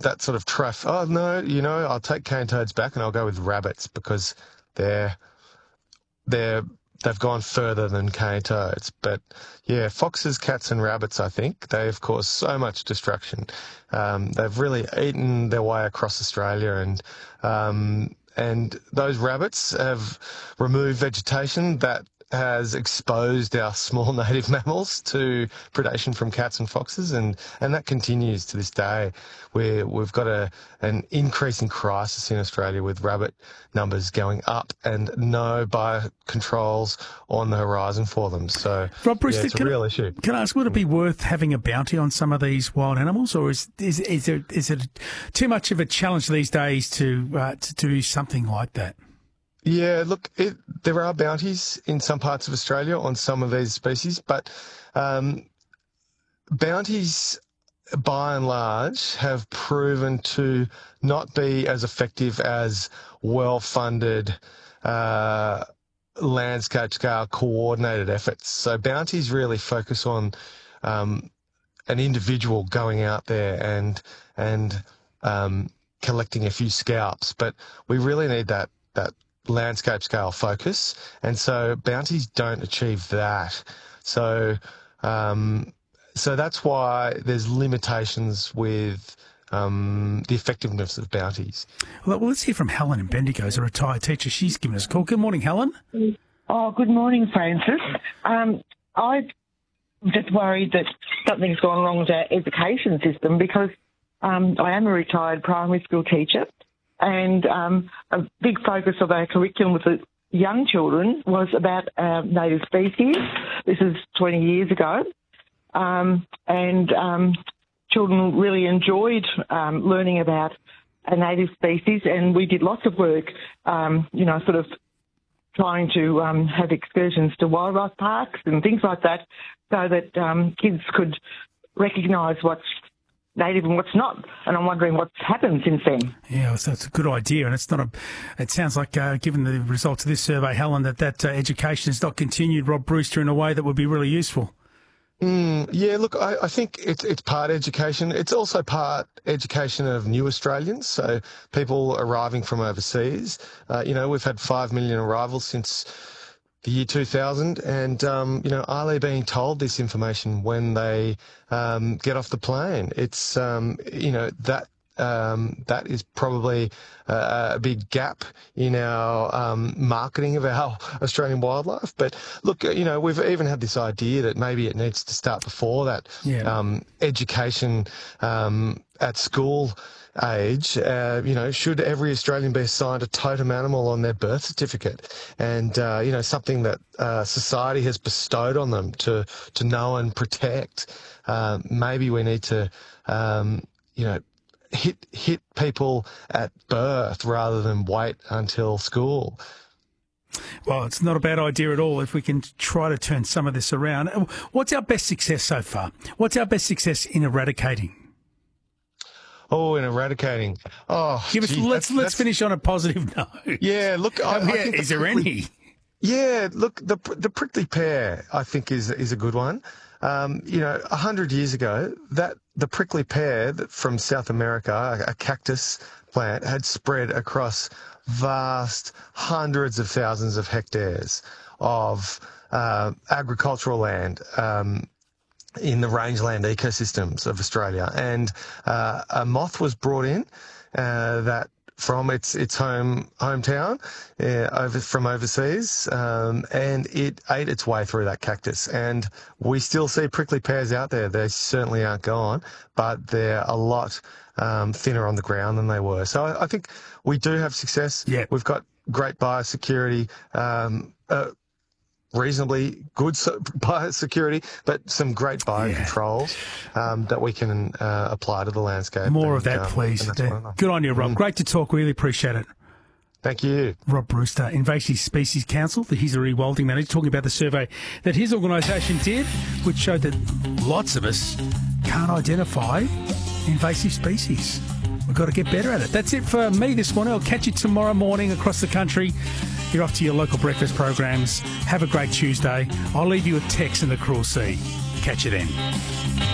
that sort of oh no, I'll take cane toads back and I'll go with rabbits because they've gone further than cane toads. But yeah, foxes, cats and rabbits, I think, they've caused so much destruction. They've really eaten their way across Australia, and those rabbits have removed vegetation that has exposed our small native mammals to predation from cats and foxes, and that continues to this day, where we've got an increasing crisis in Australia with rabbit numbers going up and no biocontrols on the horizon for them. So, Rob Brewster, it's a real issue. Can I ask, would it be worth having a bounty on some of these wild animals, or is it too much of a challenge these days to do something like that? Yeah, look, there are bounties in some parts of Australia on some of these species, but bounties, by and large, have proven to not be as effective as well-funded landscape-scale coordinated efforts. So bounties really focus on an individual going out there and collecting a few scalps, but we really need that landscape scale focus, and so bounties don't achieve that. So that's why there's limitations with the effectiveness of bounties. Well, let's hear from Helen in Bendigo, who's a retired teacher. She's given us a call. Good morning, Helen. Oh, good morning, Francis. I'm just worried that something's gone wrong with our education system because I am a retired primary school teacher. And a big focus of our curriculum with the young children was about native species. This is 20 years ago. And children really enjoyed learning about a native species, and we did lots of work, sort of trying to have excursions to wildlife parks and things like that so that kids could recognise what's native and what's not, and I'm wondering what's happened since then. Yeah, so it's a good idea, and it's not it sounds like, given the results of this survey, Helen, that education has not continued, Rob Brewster, in a way that would be really useful. Yeah, look, I think it's part education. It's also part education of new Australians, so people arriving from overseas. We've had 5 million arrivals since the year 2000, and are they being told this information when they get off the plane? It's that is probably a big gap in our marketing of our Australian wildlife. But look, we've even had this idea that maybe it needs to start before that. Yeah. Education at school age, should every Australian be assigned a totem animal on their birth certificate, and something that society has bestowed on them to know and protect. Maybe we need to hit people at birth rather than wait until school. Well, it's not a bad idea at all if we can try to turn some of this around. What's our best success so far? What's our best success in eradicating? Oh, in eradicating. Oh, let's finish on a positive note. Yeah, look, I think is there any? Yeah, look, the prickly pear, I think, is a good one. 100 years ago, the prickly pear from South America, a cactus plant, had spread across vast hundreds of thousands of hectares of agricultural land in the rangeland ecosystems of Australia, and a moth was brought in that from its hometown from overseas, and it ate its way through that cactus. And we still see prickly pears out there. They certainly aren't gone, but they're a lot thinner on the ground than they were. So I think we do have success. Yeah. We've got great biosecurity, reasonably good biosecurity, but some great biocontrols that we can apply to the landscape. More of that, please. Good on you, Rob. Great to talk. Really appreciate it. Thank you. Rob Brewster, Invasive Species Council, he's a rewilding manager, talking about the survey that his organisation did, which showed that lots of us can't identify invasive species. We've got to get better at it. That's it for me this morning. I'll catch you tomorrow morning across the country. You're off to your local breakfast programs. Have a great Tuesday. I'll leave you with Tex and the Cruel Sea. Catch you then.